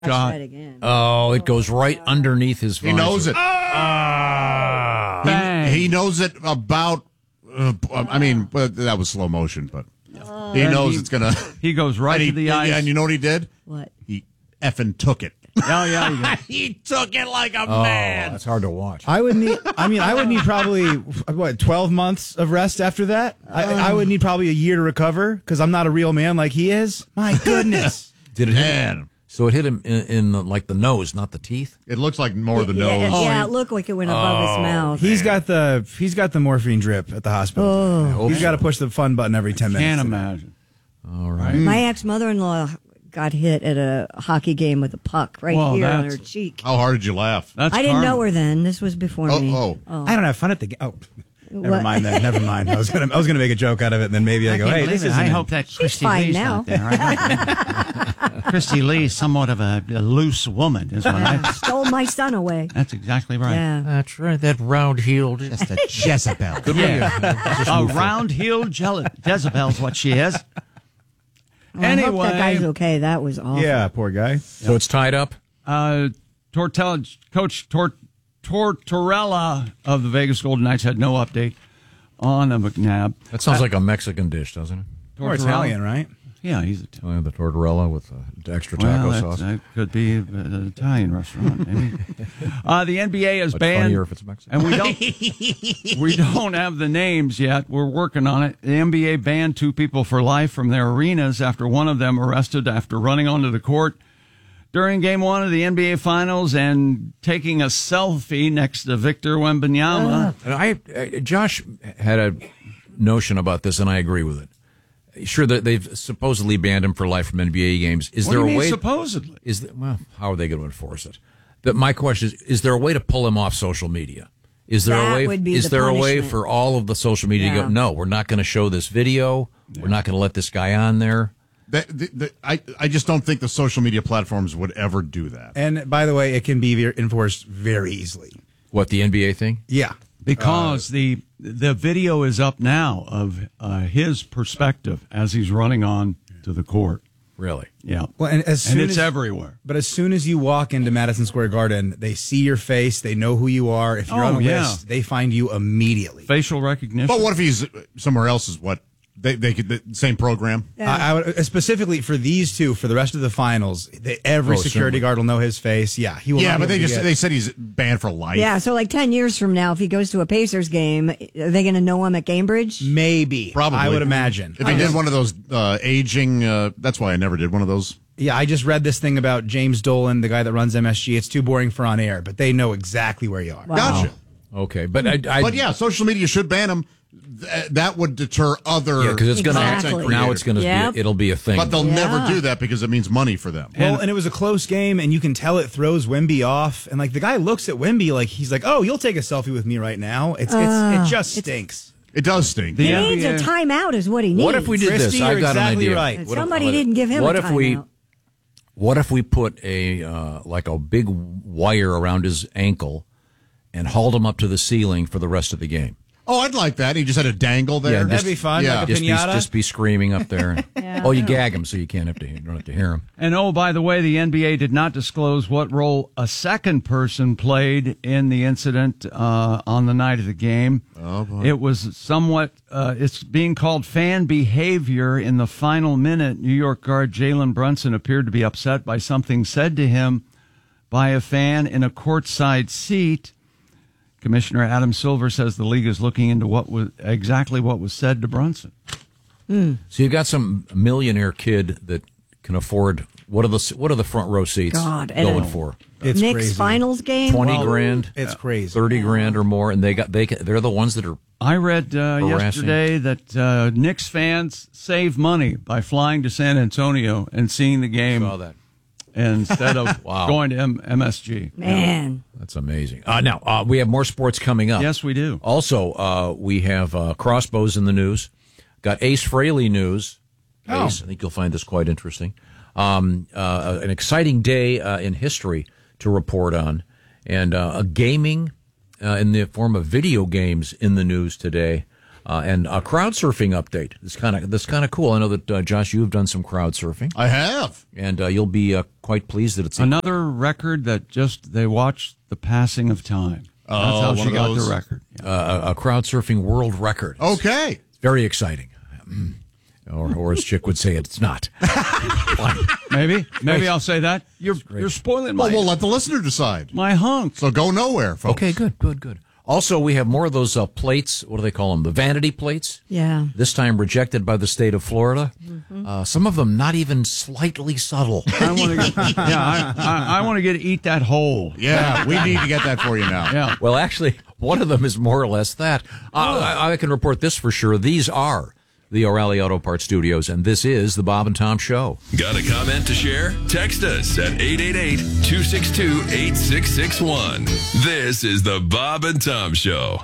God. Try it again. Oh, it goes right underneath his visor. He knows it. Bang. He knows it about. That was slow motion, but he knows it's gonna. He goes right to the ice. And you know what he did? What? He effing took it. Oh, yeah, he did. He took it like a Oh, man. that's hard to watch. I would need probably 12 months of rest after that. I would need probably a year to recover because I'm not a real man like he is. My goodness. Did it hit Man. him? So it hit him in the nose, not the teeth? It looks like more the Yeah, nose. yeah, it looked like it went above his mouth. He's got the morphine drip at the hospital. He's got to push the fun button every 10 minutes. Can't imagine. All right. My ex-mother-in-law got hit at a hockey game with a puck right Well, here on that's- her cheek. How hard did you laugh? That's I didn't karma. know her then. This was before me. I don't have fun at the game. Oh, never What? mind then. Never mind. I was gonna make a joke out of it, and then maybe I go, can't hey, believe this it. isn't. I hope that Christy fine Lee's now. not there. Christy Lee's somewhat of a loose woman, is what I. Stole my son away. That's exactly right. Yeah. That's right, that round-heeled. Just a Jezebel. A round-heeled Jezebel's what she is. Well, I hope that guy's Anyway, okay. That was awful. Yeah, poor guy. So it's tied up? Coach Tortorella of the Vegas Golden Knights had no update on the McNabb. That sounds like a Mexican dish, doesn't it? Or Italian, right? Yeah, he's Italian. Oh, the tortorella with extra taco Well, sauce. that could be an Italian restaurant, maybe. The NBA is But banned, funnier if it's Mexican. and we don't have the names yet. We're working on it. The NBA banned 2 people for life from their arenas after one of them arrested after running onto the court during Game 1 of the NBA Finals and taking a selfie next to Victor Wembanyama. And Josh had a notion about this, and I agree with it. Sure, they've supposedly banned him for life from NBA games. Is What there do you a mean way? supposedly? Well, how are they going to enforce it? But my question is there a way to pull him off social media? Is there That a way? would be Is the there a way punishment. for all of the social media to Yeah. go? No, we're not going to show this video. We're not going to let this guy on there. I just don't think the social media platforms would ever do that. And by the way, it can be enforced very easily. What, the NBA thing? Yeah. Because the video is up now of his perspective as he's running on to the court. Really? Yeah. Well, and it's everywhere. But as soon as you walk into Madison Square Garden, they see your face. They know who you are. If you're Oh, on a yeah. list, they find you immediately. Facial recognition. But what if he's somewhere else? Is what they could the same program? I would specifically for these two, for the rest of the finals, every security certainly. guard will know his face. Yeah, he will. Yeah, not but be able to get- they said he's banned for life. Yeah, so like 10 years from now, if he goes to a Pacers game, are they going to know him at Cambridge? maybe Probably. I would imagine. If he did one of those aging, that's why I never did one of those. Yeah, I just read this thing about James Dolan, the guy that runs MSG. It's too boring for on air, but they know exactly where you are. Wow. Gotcha. Okay, but But yeah, social media should ban him. That would deter other. yeah, because it's going Exactly. to now it's going to Yep. be it'll be a thing. But they'll Yeah. never do that because it means money for them. Well, and it was a close game, and you can tell it throws Wemby off. And like the guy looks at Wemby like he's like, "Oh, you'll take a selfie with me right now." It just stinks. It does stink. The He needs a NBA timeout is what he needs. What if we did Christy, this? I've you're got exactly an idea. right. What if- Somebody didn't give him what a if we timeout. What if we put a like a big wire around his ankle and hauled him up to the ceiling for the rest of the game? Oh, I'd like that. He just had a dangle there. Yeah, That'd be fun. Yeah. Like a Just be, pinata. just be screaming up there. Oh, you gag him so you don't have to hear him. And oh, by the way, the NBA did not disclose what role a second person played in the incident on the night of the game. Oh, boy. It was somewhat, it's being called fan behavior. In the final minute, New York guard Jalen Brunson appeared to be upset by something said to him by a fan in a courtside seat. Commissioner Adam Silver says the league is looking into exactly what was said to Brunson. So you've got some millionaire kid that can afford what are the front row seats God, and going a- for? It's Knicks crazy. finals game? 20 grand, It's crazy. 30 grand or more, and they're the ones that are. I read yesterday that Knicks fans save money by flying to San Antonio and seeing the game Saw that. instead of Wow. going to MSG. Man. That's amazing. Now, we have more sports coming up. Yes, we do. Also, we have crossbows in the news. Got Ace Frehley news. Oh. Ace, I think you'll find this quite interesting. An exciting day in history to report on. And a gaming in the form of video games in the news today. And a crowd surfing update. That's kind of cool. I know that, Josh, you've done some crowd surfing. I have. And you'll be quite pleased that it's another record that they watched the passing of time. That's how she got the record. A crowd surfing world record. Okay. It's very exciting. Or as Chick would say, it's not. Maybe I'll say that. You're spoiling my. Well, we'll let the listener decide. My hunk. So go nowhere, folks. Okay, good. Also, we have more of those plates. What do they call them? The vanity plates. Yeah. This time rejected by the state of Florida. Mm-hmm. Some of them not even slightly subtle. I want to get eat that whole. Yeah, we need to get that for you now. Yeah. Well, actually, one of them is more or less that. I can report this for sure. These are the O'Reilly Auto Parts Studios, and this is the Bob and Tom Show. Got a comment to share? Text us at 888-262-8661. This is the Bob and Tom Show.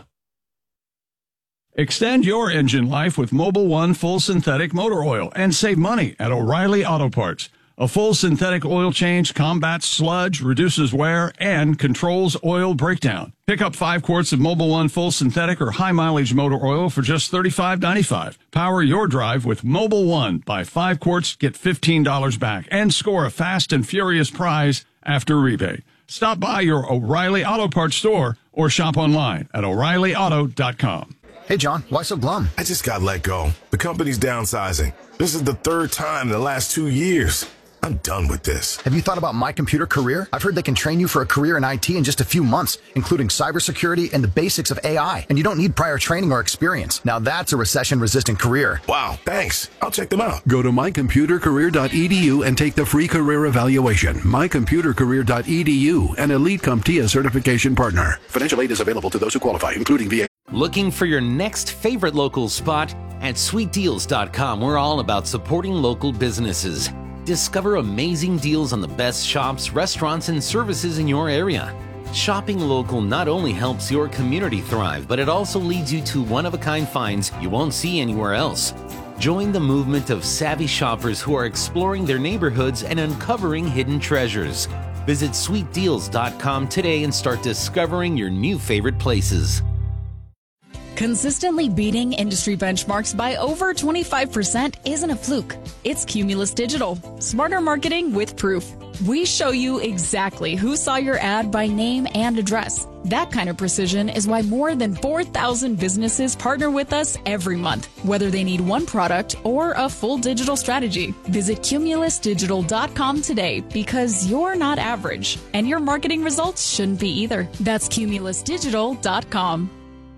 Extend your engine life with Mobil 1 full synthetic motor oil and save money at O'Reilly Auto Parts. A full synthetic oil change combats sludge, reduces wear, and controls oil breakdown. Pick up 5 quarts of Mobil 1 full synthetic or high-mileage motor oil for just $35.95. Power your drive with Mobil 1. Buy 5 quarts, get $15 back, and score a fast and furious prize after rebate. Stop by your O'Reilly Auto Parts store or shop online at O'ReillyAuto.com. Hey, John, why so glum? I just got let go. The company's downsizing. This is the 3rd time in the last 2 years. I'm done with this. Have you thought about My Computer Career? I've heard they can train you for a career in IT in just a few months, including cybersecurity and the basics of AI. And you don't need prior training or experience. Now that's a recession-resistant career. Wow, thanks. I'll check them out. Go to mycomputercareer.edu and take the free career evaluation. mycomputercareer.edu, an Elite CompTIA certification partner. Financial aid is available to those who qualify, including VA. Looking for your next favorite local spot? At sweetdeals.com, we're all about supporting local businesses. Discover amazing deals on the best shops, restaurants, and services in your area. Shopping local not only helps your community thrive, but it also leads you to one-of-a-kind finds you won't see anywhere else. Join the movement of savvy shoppers who are exploring their neighborhoods and uncovering hidden treasures. Visit sweetdeals.com today and start discovering your new favorite places. Consistently beating industry benchmarks by over 25% isn't a fluke. It's Cumulus Digital. Smarter marketing with proof. We show you exactly who saw your ad by name and address. That kind of precision is why more than 4,000 businesses partner with us every month, whether they need one product or a full digital strategy. Visit cumulusdigital.com today because you're not average, and your marketing results shouldn't be either. That's cumulusdigital.com.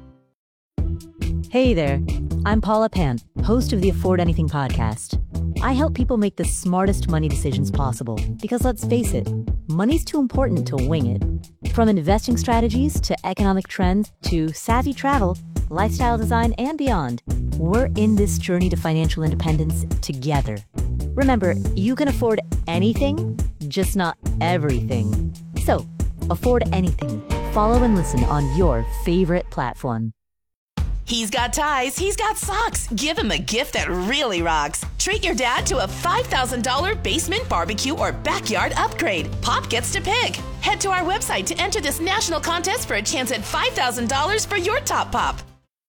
Hey there, I'm Paula Pant, host of the Afford Anything podcast. I help people make the smartest money decisions possible because let's face it, money's too important to wing it. From investing strategies to economic trends to savvy travel, lifestyle design, and beyond, we're in this journey to financial independence together. Remember, you can afford anything, just not everything. So, afford anything. Follow and listen on your favorite platform. He's got ties, he's got socks. Give him a gift that really rocks. Treat your dad to a $5,000 basement barbecue or backyard upgrade. Pop gets to pick. Head to our website to enter this national contest for a chance at $5,000 for your top pop.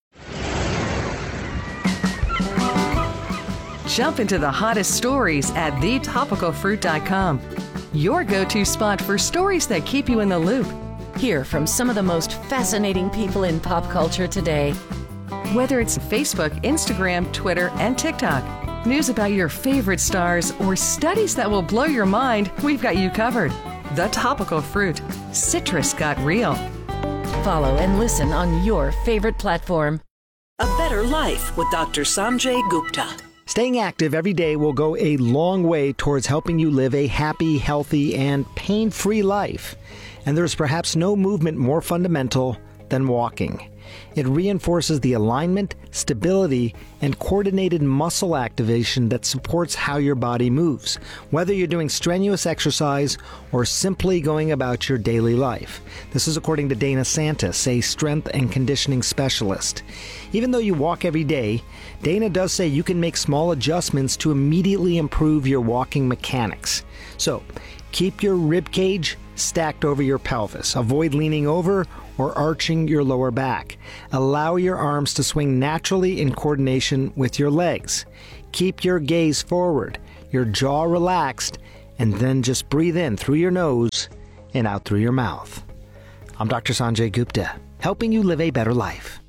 Jump into the hottest stories at thetopicalfruit.com. Your go-to spot for stories that keep you in the loop. Hear from some of the most fascinating people in pop culture today. Whether it's Facebook, Instagram, Twitter, and TikTok, news about your favorite stars, or studies that will blow your mind, we've got you covered. The Topical Fruit. Citrus got real. Follow and listen on your favorite platform. A Better Life with Dr. Sanjay Gupta. Staying active every day will go a long way towards helping you live a happy, healthy, and pain-free life. And there's perhaps no movement more fundamental than walking. It reinforces the alignment, stability, and coordinated muscle activation that supports how your body moves, whether you're doing strenuous exercise or simply going about your daily life. This is according to Dana Santis, a strength and conditioning specialist. Even though you walk every day, Dana does say you can make small adjustments to immediately improve your walking mechanics. So, keep your rib cage stacked over your pelvis. Avoid leaning over or arching your lower back. Allow your arms to swing naturally in coordination with your legs. Keep your gaze forward, your jaw relaxed, and then just breathe in through your nose and out through your mouth. I'm Dr. Sanjay Gupta, helping you live a better life.